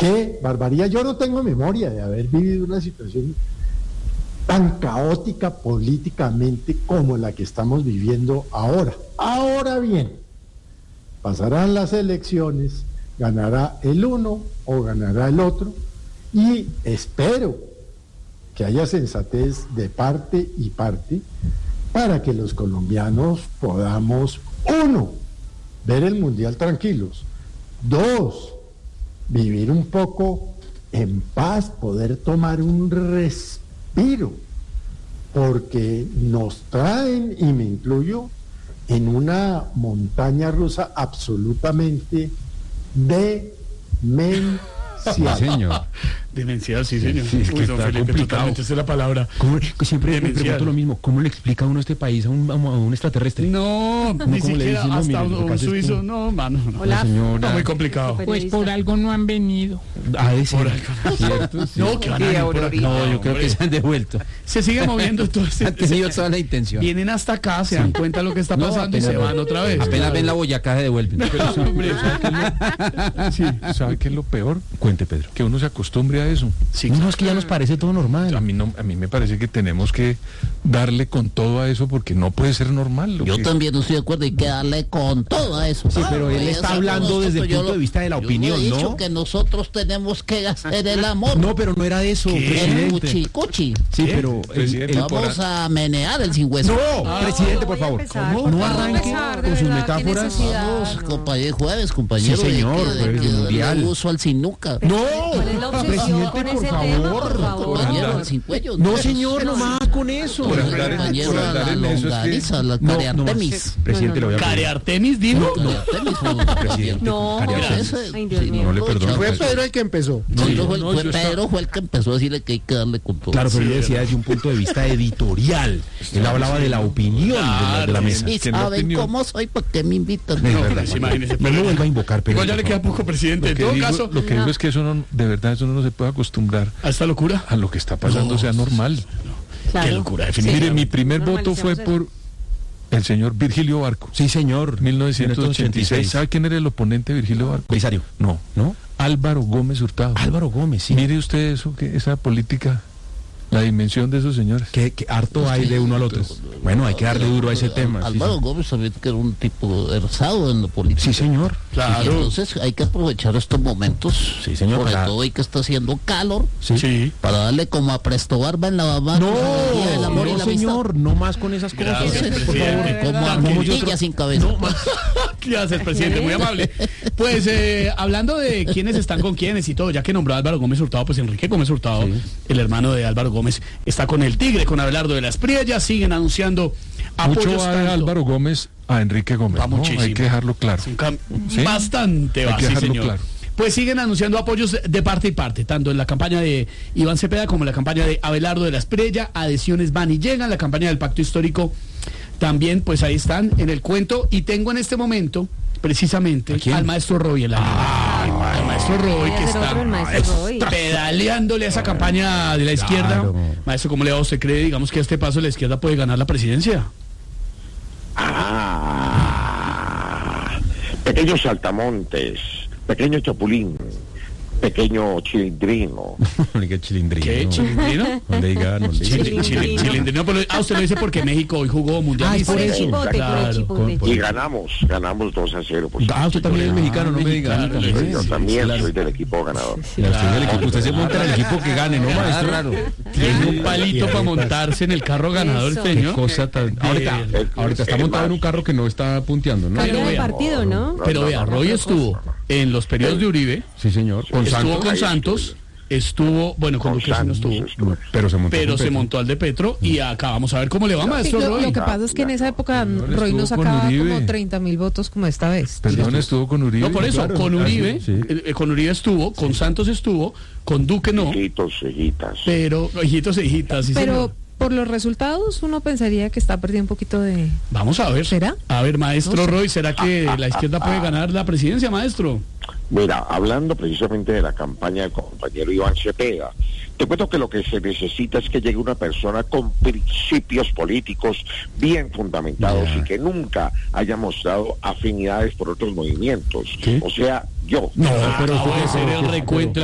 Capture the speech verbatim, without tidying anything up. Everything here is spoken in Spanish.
qué barbaridad. Yo no tengo memoria de haber vivido una situación tan caótica políticamente como la que estamos viviendo ahora. Ahora bien, pasarán las elecciones, ganará el uno o ganará el otro, y espero que haya sensatez de parte y parte para que los colombianos podamos, uno, ver el mundial tranquilos, dos, vivir un poco en paz, poder tomar un respiro, porque nos traen, y me incluyo, en una montaña rusa absolutamente demencial. Sí, señor. Demencial, sí, señor. Sí, es que Uy, don está Felipe, complicado. totalmente, esa es la palabra. ¿Cómo, siempre me Demencial. pregunto lo mismo, ¿cómo le explica uno este país a un, a un extraterrestre? No, ¿Cómo- ni cómo le siquiera dicen? No, hasta mire, un, lo que un hace es suizo, como- no, mano, no. Hola, señora. Está muy complicado. Pues por algo no han venido. Ha de ser, Por algo. ¿cierto? Sí. No, que van a venir por acá. No, yo creo hombre. que se han devuelto. Se sigue moviendo entonces. Han tenido toda la intención. Vienen hasta acá, se dan cuenta de lo que está No, pasando y apenas se van ven- otra vez. Apenas ven la boyacá se devuelven. Pero ¿sabe, Hombre. ¿sabe qué es lo, sí, ¿sabe qué es lo peor? Cuente, Pedro. Que uno se acostumbre a eso. Sí, No, es que ya nos parece todo normal. A mí no, a mí me parece que tenemos que darle con todo a eso porque no puede ser normal. Lo Yo que- también estoy de acuerdo, hay que darle con todo a eso. Sí, pero él Pues, está eso hablando nosotros, desde el yo punto lo- de vista de la yo opinión, he dicho ¿no? que nosotros tenemos que hacer el amor. No, pero no era de eso, ¿Qué? el presidente. cuchi, cuchi. Sí, pero el- Presidente, el- por- Vamos a menear el sin hueso. No, presidente, por voy a favor. empezar, ¿Cómo? por No favor, arranque empezar, de con sus verdad, qué metáforas. necesidad. Vamos, compañero, jueves, compañero. Sí, señor, de que, de jueves que del darle mundial. uso al sin nuca. No, ¿Cuál es la obsesión presidente, con por ese favor. tema, por favor? Compañero, al sin cuello. No, señor, no más con eso. Por andar en- Compañero, por a andar la en eso es que- longaniza, la No, no, careartemis. presidente, le voy a pedir. Care Artemis, dijo. Careartemis, Presidente, No, Careartemis. ay, Dios mío. No le perdono. Fue Pedro el que empezó. No, Sí, no, fue, no, fue yo estaba- Pedro fue el que empezó a decirle que hay que darle con todo. Claro, pero yo decía desde un punto de vista editorial. Él hablaba de la opinión de la, de la mesa. Y que no saben opinión. cómo soy, ¿por qué me invitan? Es No, verdad. pues imagínese, No lo vuelva a invocar, pero Igual ya le queda poco, presidente. Lo En que, todo digo, caso, lo que digo es que eso no, de verdad, eso no se puede acostumbrar a esta locura. a lo que está pasando, No, sea normal. Claro. Qué locura, Mire, definitivamente. mi primer voto fue Normalicemos por el señor Virgilio Barco. Sí, señor. mil novecientos ochenta y seis. ¿Sabe quién era el oponente de Virgilio Barco? Belisario. No. ¿No? Álvaro Gómez Hurtado. Álvaro Gómez, sí. Mire usted eso, que esa política, la dimensión de esos señores. Que, que harto hay de uno al otro. Bueno, hay que darle duro a ese tema. sí, Álvaro sí. Gómez también que era un tipo erzado en la política. Sí, señor. Y Claro. entonces hay que aprovechar estos momentos. Sí, señor, Sobre para- todo hoy que está haciendo calor. Sí. Sí. Para darle como a Presto Barba en la mamá. No, el día del amor y no, la señor, no más con esas cosas. Gracias, amistad. por favor. presidente. Como a Tranquilo. Montilla sin cabeza. Gracias, presidente, muy amable. Pues eh, hablando de quiénes están con quiénes y todo, ya que nombró a Álvaro Gómez Hurtado, pues Enrique Gómez Hurtado, el hermano de Álvaro Gómez, está con el Tigre, con Abelardo de las Priellas, siguen anunciando apoyos. Mucho va de tanto- Álvaro Gómez a Enrique Gómez. Va ¿no? muchísimo. Hay que dejarlo claro. Es un cam- ¿Sí? Bastante Hay va, que sí, dejarlo señor. claro. Pues siguen anunciando apoyos de parte y parte, tanto en la campaña de Iván Cepeda como en la campaña de Abelardo de las Priellas. Adhesiones van y llegan, la campaña del Pacto Histórico también, pues ahí están en el cuento. Y tengo en este momento, precisamente, ¿A quién? al maestro Roy en la línea. Al maestro Roy, Voy a que hacer otro, el está maestro Roy. pedaleándole a esa campaña de la izquierda. Claro. Maestro, ¿cómo le va? ¿Usted cree, digamos, que a este paso la izquierda puede ganar la presidencia? Ah, pequeños saltamontes, pequeño chapulín, pequeño chilindrino. No le diga chilindrino. ¿Qué? ¿Chilindrino? No le diga, no le diga. Chile- Chile- Chilindrino, pero ah, usted lo dice porque México hoy jugó mundial. Ay, por Por el eso. chipote, por el Claro, chipote. con- Y ganamos, ganamos dos a cero. Pues, Ah, usted también es mexicano, no me diga. Mexicano, Yo también. yo sí, también claro. soy del equipo ganador. Claro, usted es del equipo, usted se monta en el equipo que gane, ¿no, maestro? Claro. Tiene un palito para montarse en el carro ganador, Eso. el Qué señor. cosa tan... Ahorita, Eh, ahorita está eh, montado en más. un carro que no está punteando, ¿no? Cambia de vea. partido, ¿no? Pero No, vea, no, no, Roy no, estuvo en los periodos de Uribe, Sí, señor. Con estuvo Santos. con Ahí Santos, estuvo. estuvo, bueno, con Con Duque sí no Santos estuvo, estuvo. Pero se montó. pero con se Petro. montó al de Petro y acá vamos a ver cómo le va, Sí, maestro lo, Roy. lo que pasa es que en esa época Perdón, Roy no estuvo con sacaba Uribe. como treinta mil votos como esta vez. Perdón, estuvo con Uribe. No, por eso, claro. con Uribe, Ah, sí, sí. eh, eh, con Uribe estuvo, con Santos estuvo, con Duque no, Hijitos, hijitas. pero, hijitos e hijitas, sí, Pero señor. por los resultados uno pensaría que está perdiendo un poquito de... Vamos a ver. ¿Será? A ver, maestro No sé. Roy, ¿será que la izquierda puede ganar la presidencia, maestro? Mira, hablando precisamente de la campaña del compañero Iván Cepeda, te cuento que lo que se necesita es que llegue una persona con principios políticos bien fundamentados Ya. y que nunca haya mostrado afinidades por otros movimientos. ¿Qué? O sea, yo. No, pero Acabo de pero- hacer el pero- recuento.